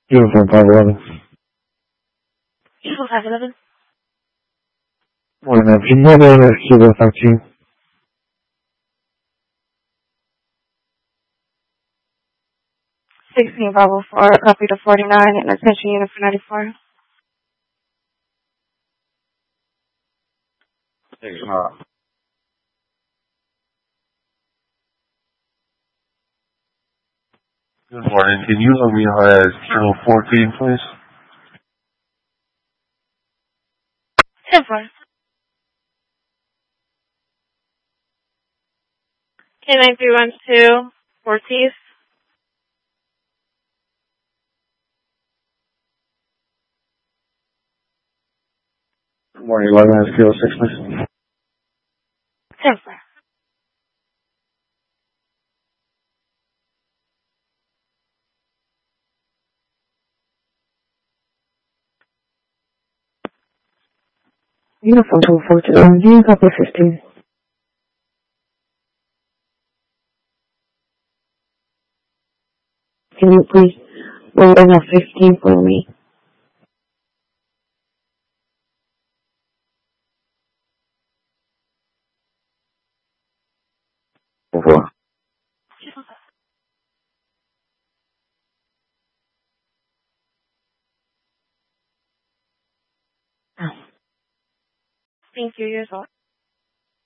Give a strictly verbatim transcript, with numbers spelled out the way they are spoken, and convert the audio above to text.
Uniform five eleven. Uniform five eleven. Morning, ma'am. Can you have on a Cuba thirteen? sixteen Bravo four, copy to forty-nine, and attention unit for ninety-four. Thanks, uh, Good morning. Can you let me know as channel fourteen, please? ten four. K nine three one two, Ortiz. Good morning, eleven S Kilo six, please. ten four. Uniform two four two, um, do you copy fifteen? Can you please wait on a fifteen for me? Over. Thank you, yours all.